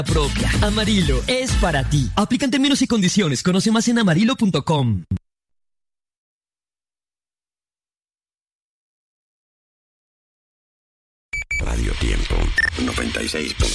propia. Amarillo es para ti. Aplican términos y condiciones. Conoce más en amarillo.com. Radio Tiempo 96.